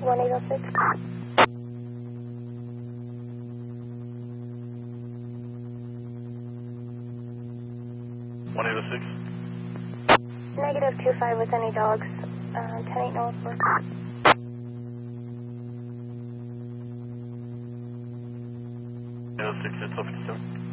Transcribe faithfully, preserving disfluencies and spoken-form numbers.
one eight oh six. one eight oh six. Negative two five with any dogs. Uh, ten eight northward. eight oh six, it's up fifty-seven.